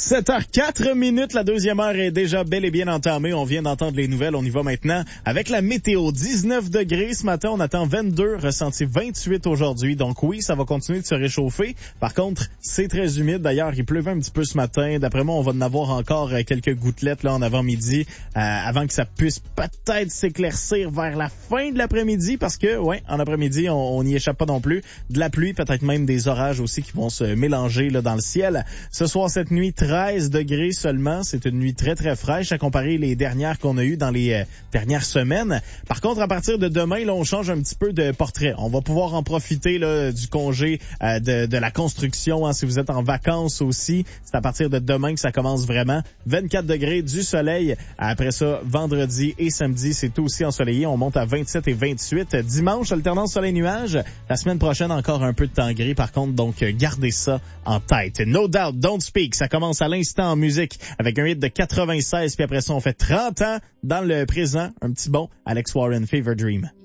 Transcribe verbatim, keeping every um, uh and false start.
sept heures quatre minutes, la deuxième heure est déjà bel et bien entamée. On vient d'entendre les nouvelles. On y va maintenant avec la météo. dix-neuf degrés ce matin, on attend vingt-deux, ressenti vingt-huit aujourd'hui. Donc oui, ça va continuer de se réchauffer. Par contre, c'est très humide. D'ailleurs, il pleuvait un petit peu ce matin. D'après moi, on va en avoir encore quelques gouttelettes là en avant-midi, euh, avant que ça puisse peut-être s'éclaircir vers la fin de l'après-midi, parce que, ouais, en après-midi, on n'y échappe pas non plus. De la pluie, peut-être même des orages aussi qui vont se mélanger là dans le ciel. Ce soir, cette nuit, treize degrés seulement. C'est une nuit très, très fraîche à comparer les dernières qu'on a eues dans les euh, dernières semaines. Par contre, à partir de demain, là, on change un petit peu de portrait. On va pouvoir en profiter là, du congé euh, de, de la construction. Hein, si vous êtes en vacances aussi, c'est à partir de demain que ça commence vraiment. vingt-quatre degrés, du soleil. Après ça, vendredi et samedi, c'est aussi ensoleillé. On monte à vingt-sept et vingt-huit. Dimanche, alternance soleil-nuage. La semaine prochaine, encore un peu de temps gris. Par contre, donc, gardez ça en tête. No Doubt, Don't Speak. Ça commence à l'instant en musique avec un hit de quatre-vingt-seize, puis après ça, on fait trente ans dans le présent. Un petit bon Alex Warren, Fever Dream.